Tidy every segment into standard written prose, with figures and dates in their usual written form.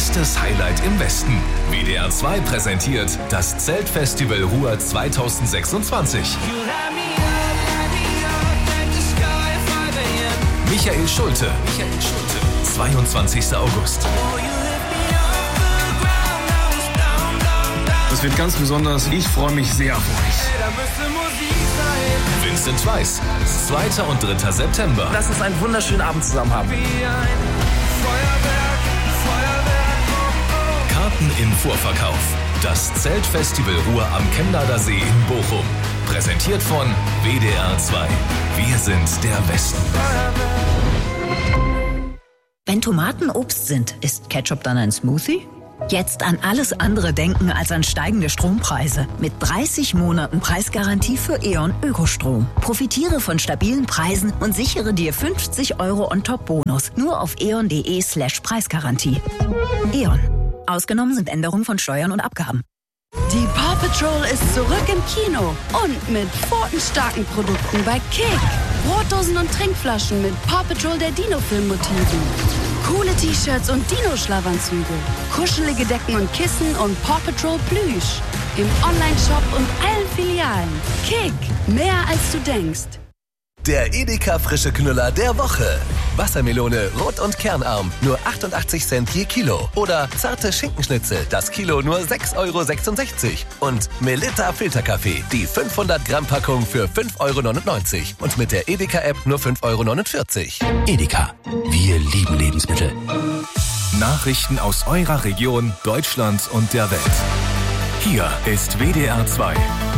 Bestes Highlight im Westen. WDR 2 präsentiert das Zeltfestival Ruhr 2026. Michael Schulte. 22. August. Das wird ganz besonders. Ich freue mich sehr auf euch. Vincent Weiss. 2. und 3. September. Lass uns einen wunderschönen Abend zusammen haben. Karten im Vorverkauf. Das Zeltfestival Ruhr am Chemnader See in Bochum. Präsentiert von WDR 2. Wir sind der Westen. Wenn Tomaten Obst sind, ist Ketchup dann ein Smoothie? Jetzt an alles andere denken als an steigende Strompreise. Mit 30 Monaten Preisgarantie für E.ON Ökostrom. Profitiere von stabilen Preisen und sichere dir 50 € On-Top-Bonus. Nur auf eon.de/Preisgarantie. E.ON. Ausgenommen sind Änderungen von Steuern und Abgaben. Die Paw Patrol ist zurück im Kino und mit pfotenstarken Produkten bei Kick. Brotdosen und Trinkflaschen mit Paw Patrol der Dino-Film-Motiven. Coole T-Shirts und Dino-Schlafanzüge. Kuschelige Decken und Kissen und Paw Patrol Plüsch. Im Online-Shop und allen Filialen. Kick, mehr als du denkst. Der Edeka frische Knüller der Woche. Wassermelone, rot und kernarm, nur 88 Cent je Kilo. Oder zarte Schinkenschnitzel, das Kilo nur 6,66 €. Und Melitta Filterkaffee, die 500 Gramm Packung für 5,99 € und mit der Edeka-App nur 5,49 €. Edeka, wir lieben Lebensmittel. Nachrichten aus eurer Region, Deutschland und der Welt. Hier ist WDR 2.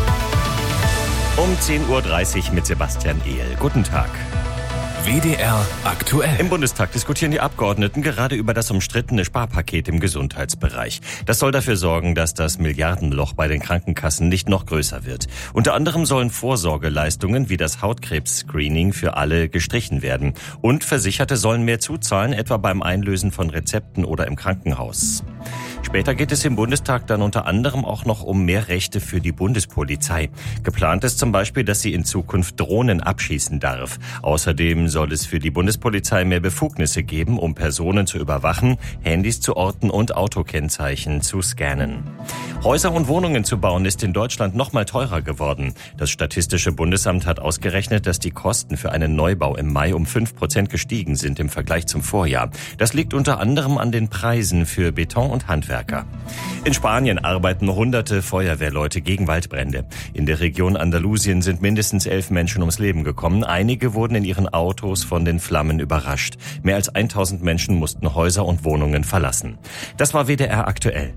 Um 10:30 Uhr mit Sebastian Ehl. Guten Tag. WDR aktuell. Im Bundestag diskutieren die Abgeordneten gerade über das umstrittene Sparpaket im Gesundheitsbereich. Das soll dafür sorgen, dass das Milliardenloch bei den Krankenkassen nicht noch größer wird. Unter anderem sollen Vorsorgeleistungen wie das Hautkrebs-Screening für alle gestrichen werden. Und Versicherte sollen mehr zuzahlen, etwa beim Einlösen von Rezepten oder im Krankenhaus. Später geht es im Bundestag dann unter anderem auch noch um mehr Rechte für die Bundespolizei. Geplant ist zum Beispiel, dass sie in Zukunft Drohnen abschießen darf. Außerdem soll es für die Bundespolizei mehr Befugnisse geben, um Personen zu überwachen, Handys zu orten und Autokennzeichen zu scannen. Häuser und Wohnungen zu bauen ist in Deutschland noch mal teurer geworden. Das Statistische Bundesamt hat ausgerechnet, dass die Kosten für einen Neubau im Mai um 5% gestiegen sind im Vergleich zum Vorjahr. Das liegt unter anderem an den Preisen für Beton und Handwerk. In Spanien arbeiten hunderte Feuerwehrleute gegen Waldbrände. In der Region Andalusien sind mindestens 11 Menschen ums Leben gekommen. Einige wurden in ihren Autos von den Flammen überrascht. Mehr als 1000 Menschen mussten Häuser und Wohnungen verlassen. Das war WDR aktuell.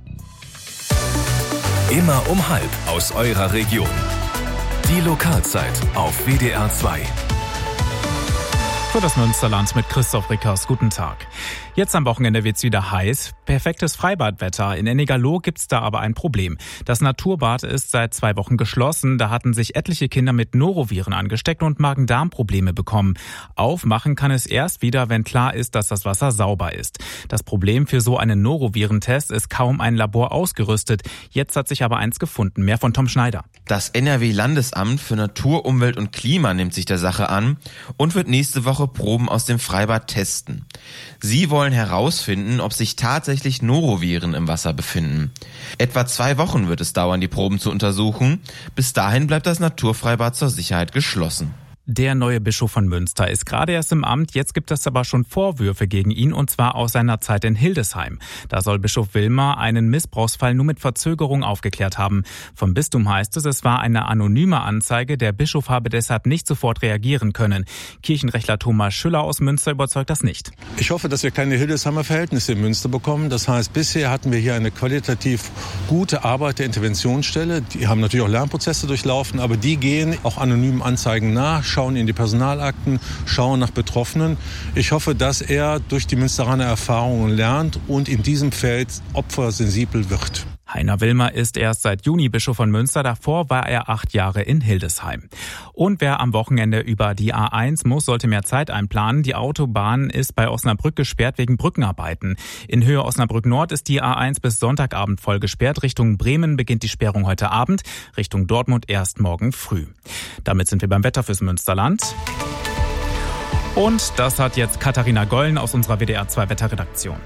Immer um 12 aus eurer Region. Die Lokalzeit auf WDR 2. Für das Münsterland mit Christoph Rickers. Guten Tag. Jetzt am Wochenende wird's wieder heiß. Perfektes Freibadwetter. In Ennigerloh gibt's da aber ein Problem. Das Naturbad ist seit 2 Wochen geschlossen. Da hatten sich etliche Kinder mit Noroviren angesteckt und Magen-Darm-Probleme bekommen. Aufmachen kann es erst wieder, wenn klar ist, dass das Wasser sauber ist. Das Problem für so einen Norovirentest ist kaum ein Labor ausgerüstet. Jetzt hat sich aber eins gefunden. Mehr von Tom Schneider. Das NRW-Landesamt für Natur, Umwelt und Klima nimmt sich der Sache an und wird nächste Woche Proben aus dem Freibad testen. Sie wollen herausfinden, ob sich tatsächlich Noroviren im Wasser befinden. Etwa 2 Wochen wird es dauern, die Proben zu untersuchen. Bis dahin bleibt das Naturfreibad zur Sicherheit geschlossen. Der neue Bischof von Münster ist gerade erst im Amt. Jetzt gibt es aber schon Vorwürfe gegen ihn, und zwar aus seiner Zeit in Hildesheim. Da soll Bischof Wilmer einen Missbrauchsfall nur mit Verzögerung aufgeklärt haben. Vom Bistum heißt es war eine anonyme Anzeige. Der Bischof habe deshalb nicht sofort reagieren können. Kirchenrechtler Thomas Schüller aus Münster überzeugt das nicht. Ich hoffe, dass wir keine Hildesheimer Verhältnisse in Münster bekommen. Das heißt, bisher hatten wir hier eine qualitativ gute Arbeit der Interventionsstelle. Die haben natürlich auch Lernprozesse durchlaufen, aber die gehen auch anonymen Anzeigen nach, schauen in die Personalakten, schauen nach Betroffenen. Ich hoffe, dass er durch die Münsteraner Erfahrungen lernt und in diesem Feld opfersensibel wird. Heiner Wilmer ist erst seit Juni Bischof von Münster. Davor war er 8 Jahre in Hildesheim. Und wer am Wochenende über die A1 muss, sollte mehr Zeit einplanen. Die Autobahn ist bei Osnabrück gesperrt wegen Brückenarbeiten. In Höhe Osnabrück Nord ist die A1 bis Sonntagabend voll gesperrt. Richtung Bremen beginnt die Sperrung heute Abend. Richtung Dortmund erst morgen früh. Damit sind wir beim Wetter fürs Münsterland. Und das hat jetzt Katharina Gollen aus unserer WDR 2 Wetterredaktion.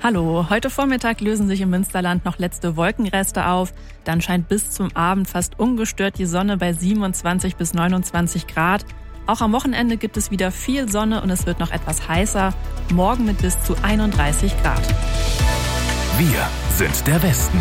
Hallo, heute Vormittag lösen sich im Münsterland noch letzte Wolkenreste auf. Dann scheint bis zum Abend fast ungestört die Sonne bei 27 bis 29 Grad. Auch am Wochenende gibt es wieder viel Sonne und es wird noch etwas heißer. Morgen mit bis zu 31 Grad. Wir sind der Westen.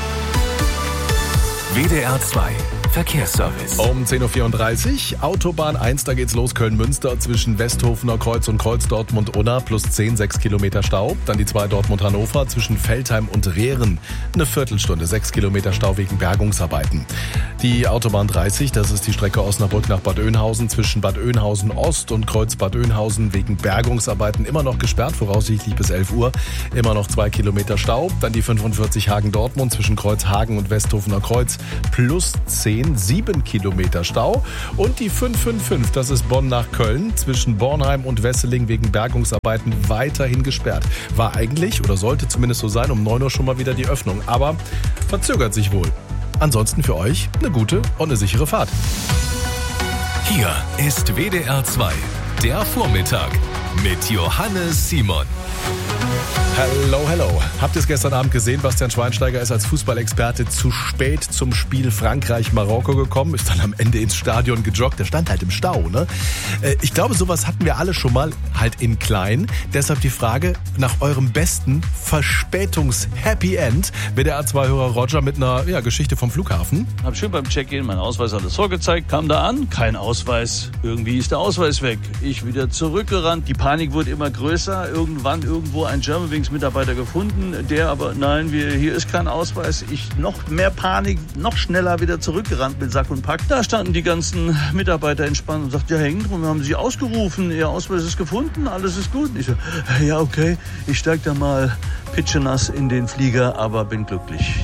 WDR 2 Verkehrsservice. Um 10.34 Uhr, Autobahn 1, da geht's los, Köln-Münster zwischen Westhofener Kreuz und Kreuz Dortmund-Unna, plus 6 Kilometer Stau. Dann die 2 Dortmund-Hannover zwischen Veltheim und Rehren, eine Viertelstunde, 6 Kilometer Stau wegen Bergungsarbeiten. Die Autobahn 30, das ist die Strecke Osnabrück nach Bad Oeynhausen zwischen Bad Oeynhausen Ost und Kreuz Bad Oeynhausen wegen Bergungsarbeiten immer noch gesperrt, voraussichtlich bis 11 Uhr, immer noch 2 Kilometer Stau. Dann die 45 Hagen-Dortmund zwischen Kreuz Hagen und Westhofener Kreuz, plus 7 Kilometer Stau. Und die 555, das ist Bonn nach Köln, zwischen Bornheim und Wesseling wegen Bergungsarbeiten weiterhin gesperrt. War eigentlich, oder sollte zumindest so sein, um 9 Uhr schon mal wieder die Öffnung, aber verzögert sich wohl. Ansonsten für euch eine gute und eine sichere Fahrt. Hier ist WDR 2, der Vormittag mit Johannes Simon. Hello, hello. Habt ihr es gestern Abend gesehen? Bastian Schweinsteiger ist als Fußballexperte zu spät zum Spiel Frankreich-Marokko gekommen, ist dann am Ende ins Stadion gejoggt. Der stand halt im Stau, ne? Ich glaube, sowas hatten wir alle schon mal, halt in klein. Deshalb die Frage nach eurem besten Verspätungs-Happy End. WDR 2-Hörer Roger mit einer Geschichte vom Flughafen. Hab schön beim Check-in meinen Ausweis alles vorgezeigt, kam da an, kein Ausweis. Irgendwie ist der Ausweis weg. Ich wieder zurückgerannt. Die Panik wurde immer größer. Irgendwo ein Germanwings-Mitarbeiter gefunden, der aber, nein, hier ist kein Ausweis. Ich noch mehr Panik, noch schneller wieder zurückgerannt mit Sack und Pack. Da standen die ganzen Mitarbeiter entspannt und sagten, ja, hängen drum, wir haben Sie ausgerufen, Ihr Ausweis ist gefunden, alles ist gut. Und ich so, ja, okay, ich steig da mal pitschenass in den Flieger, aber bin glücklich.